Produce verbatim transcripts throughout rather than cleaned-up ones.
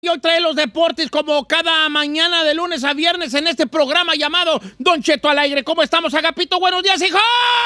hoy trae los deportes como cada mañana de lunes a viernes en este programa llamado Don Cheto al aire. ¿Cómo estamos, Agapito? Buenos días, hijo.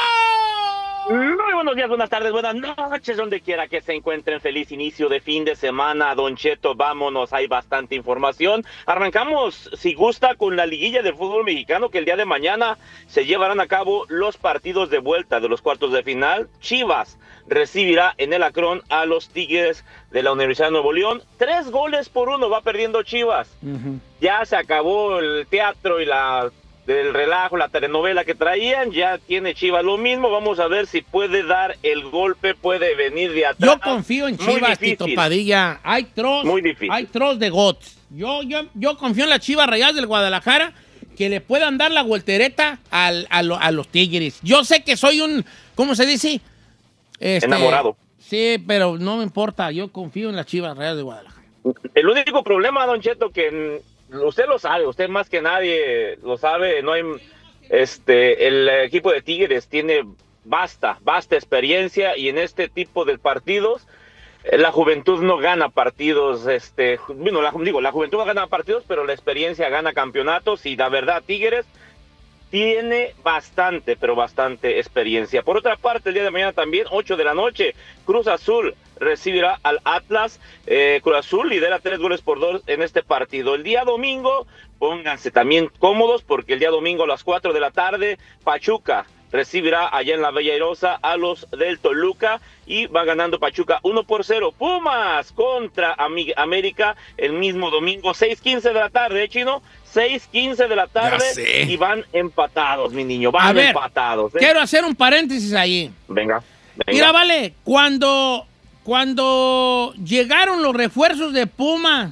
Muy buenos días, buenas tardes, buenas noches, donde quiera que se encuentren. Feliz inicio de fin de semana, Don Cheto. Vámonos, hay bastante información. Arrancamos, si gusta, con la liguilla del fútbol mexicano, que el día de mañana se llevarán a cabo los partidos de vuelta de los cuartos de final. Chivas recibirá en el Akron a los Tigres de la Universidad de Nuevo León. Tres goles por uno va perdiendo Chivas. Uh-huh. Ya se acabó el teatro y la... del relajo, la telenovela que traían, ya tiene Chivas lo mismo. Vamos a ver si puede dar el golpe, puede venir de atrás. Yo confío en Chivas, Tito Padilla. Hay troz, muy difícil. Hay troz de gots. Yo, yo, yo confío en las Chivas Rayadas del Guadalajara, que le puedan dar la voltereta al, a, lo, a los Tigres. Yo sé que soy un, ¿cómo se dice? Este, enamorado. Sí, pero no me importa. Yo confío en las Chivas Rayadas del Guadalajara. El único problema, Don Cheto, que usted lo sabe, usted más que nadie lo sabe, no hay, este, el equipo de Tigres tiene vasta, vasta experiencia, y en este tipo de partidos, la juventud no gana partidos, este, bueno, la, digo, la juventud no gana partidos, pero la experiencia gana campeonatos, y la verdad, Tigres tiene bastante, pero bastante experiencia. Por otra parte, el día de mañana también, ocho de la noche, Cruz Azul recibirá al Atlas. eh, Cruz Azul lidera tres goles por dos en este partido. El día domingo, pónganse también cómodos, porque el día domingo a las cuatro de la tarde, Pachuca recibirá allá en la Bella Airosa a los del Toluca, y va ganando Pachuca uno por cero. Pumas contra América el mismo domingo, seis quince de la tarde, ¿eh, Chino? seis quince de la tarde, y van empatados, mi niño, van a ver, empatados. ¿eh? Quiero hacer un paréntesis ahí. Venga, venga. Mira, vale, cuando, cuando llegaron los refuerzos de Pumas,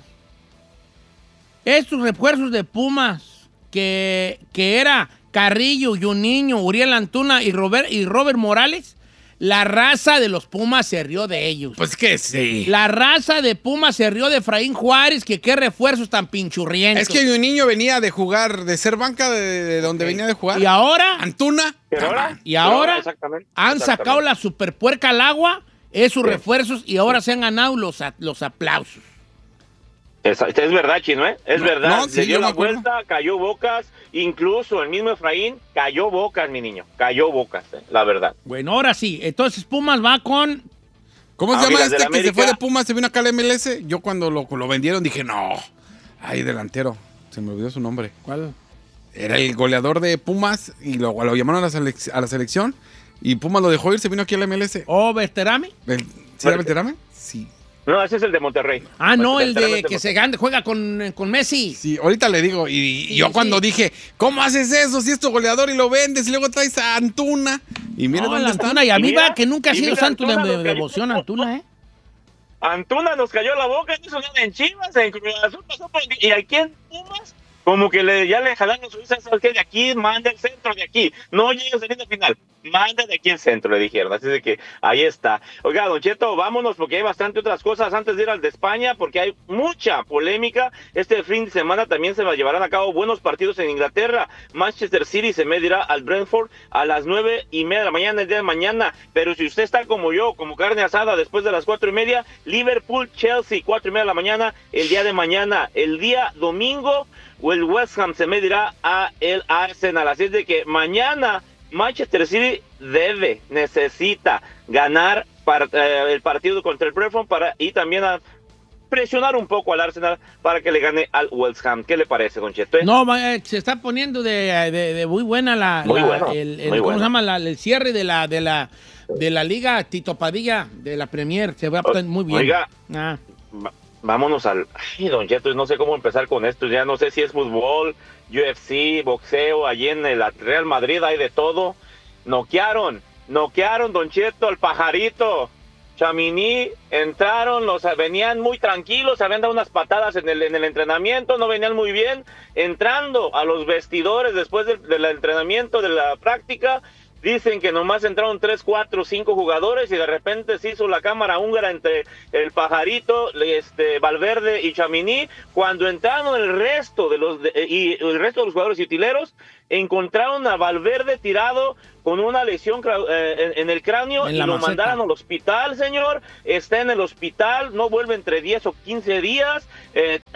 estos refuerzos de Pumas, que, que era Carrillo, Juninho, Uriel Antuna y Robert, y Robert Morales, la raza de los Pumas se rió de ellos. Pues que sí. La raza de Pumas se rió de Efraín Juárez, que qué refuerzos tan pinchurrientos. Es que un niño venía de jugar, de ser banca de, de donde okay. venía de jugar. Y ahora... Antuna. Pero ahora, y ahora exactamente, han exactamente. sacado la superpuerca al agua, esos sí. refuerzos, y ahora sí. se han ganado los, los aplausos. Es, es verdad, Chino, ¿eh? Es no, verdad. No, Le sí, dio la acuerdo. vuelta, cayó Bocas, incluso el mismo Efraín cayó Bocas, mi niño. Cayó Bocas, ¿eh? La verdad. Bueno, ahora sí. Entonces Pumas va con... ¿Cómo se ah, llama este que América. se fue de Pumas, se vino acá al M L S? Yo cuando lo, lo vendieron dije, no, ay, delantero. Se me olvidó su nombre. ¿Cuál? Era el goleador de Pumas y lo, lo llamaron a la, selec- a la selección, y Pumas lo dejó ir, se vino aquí al M L S. ¿O Berterame? ¿El, ¿Sí era Berterame? Sí. No, ese es el de Monterrey. Ah, no, pues, el de que se gana, juega con, con Messi. Sí, ahorita le digo, y, y sí, yo sí. cuando dije, ¿cómo haces eso si es tu goleador y lo vendes y luego traes a Antuna? Y mira no, dónde está. Antuna, y a mí mira, va que nunca ha sido mira, santo Antuna de, de cayó, devoción a Antuna, ¿eh? Antuna nos cayó la boca, eso en Chivas, en Cruz Azul, pasó por aquí, y aquí en Pumas, como que le, ya le jalaron su visa, ¿sabes qué? De aquí, manda el centro, de aquí, no llegues a la final, manda de aquí el centro, le dijeron, así de que ahí está. Oiga, Don Cheto, vámonos, porque hay bastante otras cosas antes de ir al de España, porque hay mucha polémica. Este fin de semana también se llevarán a cabo buenos partidos en Inglaterra. Manchester City se medirá al Brentford a las nueve y media de la mañana, el día de mañana, pero si usted está como yo, como carne asada, después de las cuatro y media, Liverpool, Chelsea, cuatro y media de la mañana, el día de mañana. El día domingo, o el West Ham se medirá a el Arsenal, así es de que mañana Manchester City debe, necesita ganar para, eh, el partido contra el Brentford para, y también a presionar un poco al Arsenal para que le gane al West Ham. ¿Qué le parece, Don Cheto? ¿Eh? No, eh, se está poniendo de, de, de muy buena la, muy la bueno, el, el, muy ¿cómo bueno. se llama? La, el cierre de la de la de la Liga Tito Padilla, de la Premier. Se va a poner muy bien. Oiga, ah. vámonos al... Ay, Don Cheto, no sé cómo empezar con esto. Ya no sé si es fútbol, U F C, boxeo. Allí en el Real Madrid hay de todo. Noquearon, noquearon, Don Cheto, al pajarito Tchouaméni. Entraron, los venían muy tranquilos, habían dado unas patadas en el, en el entrenamiento, no venían muy bien. Entrando a los vestidores después del, del entrenamiento, de la práctica, dicen que nomás entraron tres, cuatro, cinco jugadores, y de repente se hizo la cámara húngara entre el pajarito, este, Valverde y Tchouaméni. Cuando entraron el resto de los de, y el resto de los jugadores y utileros, encontraron a Valverde tirado con una lesión eh, en, en el cráneo, en y lo maceta. mandaron al hospital, señor. Está en el hospital, no vuelve entre diez o quince días. Eh,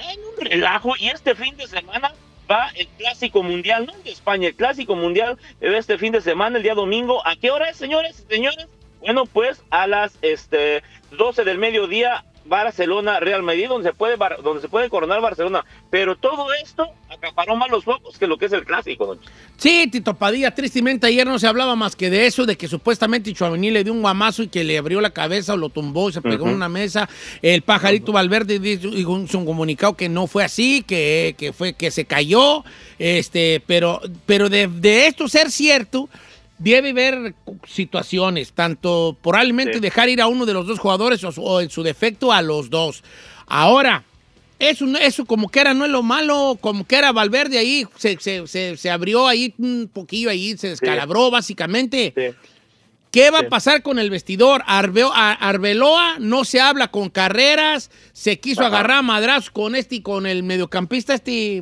relajo, y este fin de semana va el Clásico Mundial, no de España, el Clásico Mundial este fin de semana, el día domingo. ¿A qué hora es, señores? Señores, bueno, pues a las este doce del mediodía, Barcelona, Real Madrid, donde se puede donde se puede coronar Barcelona. Pero todo esto acaparó más los focos que lo que es el Clásico, don. Sí, Tito Padilla, tristemente ayer no se hablaba más que de eso, de que supuestamente Tchouaméni le dio un guamazo y que le abrió la cabeza o lo tumbó y se pegó uh-huh. en una mesa. El pajarito uh-huh. Valverde dijo un, un comunicado que no fue así, que, que fue que se cayó, este, pero, pero de, de esto ser cierto, debe haber situaciones, tanto probablemente sí. dejar ir a uno de los dos jugadores o, o en su defecto a los dos. Ahora, eso, eso como que era no es lo malo, como que era Valverde ahí, se, se, se, se abrió ahí un poquillo, ahí se descalabró sí. básicamente. Sí. ¿Qué va sí. a pasar con el vestidor? Arbeo, a, Arbeloa no se habla con carreras, se quiso Ajá. agarrar a madrazos con este y con el mediocampista, este,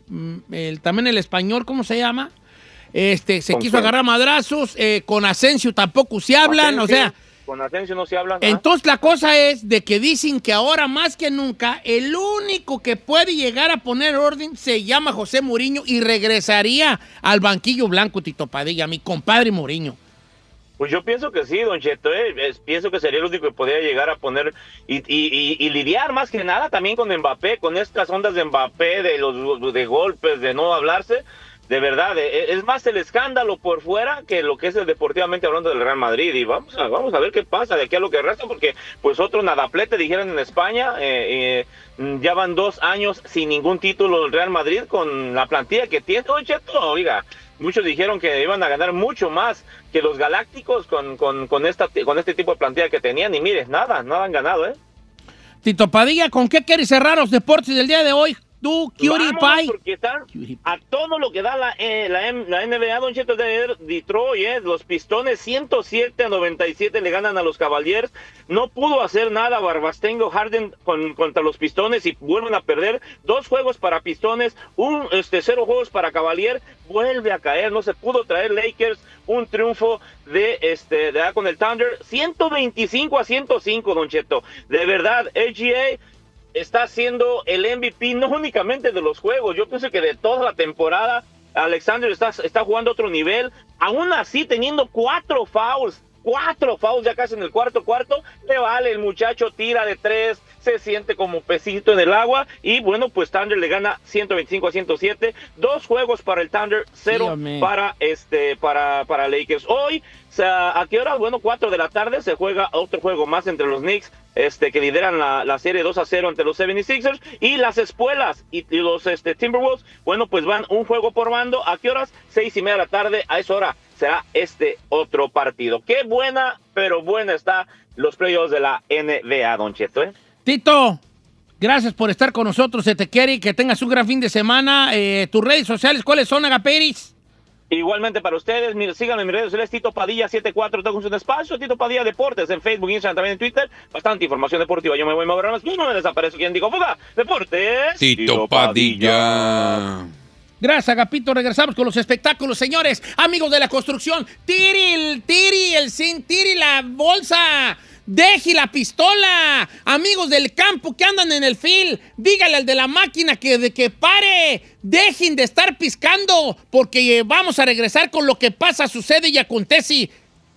el, también el español, ¿cómo se llama? Este, se quiso agarrar madrazos, eh, con Asensio tampoco se hablan, Asensio, o sea... Con Asensio no se hablan. Entonces la cosa es de que dicen que ahora más que nunca, el único que puede llegar a poner orden se llama José Mourinho y regresaría al banquillo blanco, Tito Padilla, mi compadre Mourinho. Pues yo pienso que sí, don Cheto, eh, es, pienso que sería el único que podría llegar a poner y, y, y, y lidiar más que nada también con Mbappé, con estas ondas de Mbappé, de los de golpes, de no hablarse. De verdad, es más el escándalo por fuera que lo que es el deportivamente hablando del Real Madrid. Y vamos a, vamos a ver qué pasa de aquí a lo que resta, porque pues otro nadaplete, dijeron en España, eh, eh, ya van dos años sin ningún título el Real Madrid con la plantilla que tiene. Oye, Cheto, oiga, muchos dijeron que iban a ganar mucho más que los Galácticos con, con, con, esta, con este tipo de plantilla que tenían. Y mire, nada, nada han ganado, ¿eh? Tito Padilla, ¿con qué quieres cerrar los deportes del día de hoy? Tú, Cutie Pie. Porque están a todo lo que da la, eh, la, la N B A, don Cheto, de Detroit, eh, los Pistones ciento siete a noventa y siete le ganan a los Cavaliers. No pudo hacer nada Barbastengo Harden con, contra los Pistones y vuelven a perder. Dos juegos para Pistones, un este cero juegos para Cavaliers. Vuelve a caer, no se pudo traer Lakers un triunfo de este de con el Thunder, ciento veinticinco a ciento cinco, don Cheto. De verdad, A G A está siendo el M V P no únicamente de los juegos, yo pienso que de toda la temporada. Alexander está, está jugando a otro nivel, aún así teniendo cuatro fouls, cuatro fouls ya casi en el cuarto cuarto, le vale, el muchacho tira de tres, se siente como pesito en el agua, y bueno, pues Thunder le gana ciento veinticinco a ciento siete, dos juegos para el Thunder, cero sí, para este para para Lakers. Hoy, o sea, ¿a qué hora? Bueno, cuatro de la tarde se juega otro juego más entre los Knicks, este que lideran la, la serie dos a cero ante los setenta y seis ers, y las Espuelas y, y los este Timberwolves, bueno, pues van un juego por bando. ¿A qué horas? Seis y media de la tarde, a esa hora será este otro partido. Qué buena, pero buena está los playoffs de la N B A, don Cheto, ¿eh? Tito, gracias por estar con nosotros, se te quiere y que tengas un gran fin de semana. Eh, tus redes sociales, ¿cuáles son, Agaperis? Igualmente para ustedes, mire, síganme en mis redes sociales, Tito Padilla setenta y cuatro, tengo un espacio, Tito Padilla Deportes, en Facebook, Instagram, también en Twitter, bastante información deportiva. Yo me voy a mover más, no me desaparezco. ¿Quién digo? Fuga, Deportes. Tito, Tito Padilla. Padilla. Gracias, Agapito. Regresamos con los espectáculos, señores. Amigos de la construcción, tiri el, tiri el sin, tiri la bolsa. Deje la pistola. Amigos del campo que andan en el field, dígale al de la máquina que, de que pare. Dejen de estar piscando, porque vamos a regresar con lo que pasa, sucede y acontece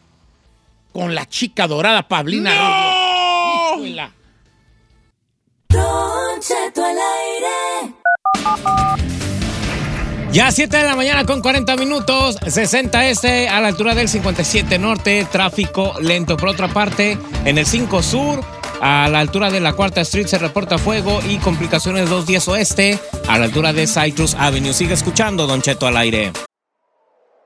con la chica dorada Pablina. ¡No! Híjole. Don Cheto al aire. Ya siete de la mañana con cuarenta minutos, sesenta este a la altura del cincuenta y siete norte, tráfico lento. Por otra parte, en el cinco sur, a la altura de la cuarta Street se reporta fuego y complicaciones dos diez oeste, a la altura de Citrus Avenue. Sigue escuchando Don Cheto al aire.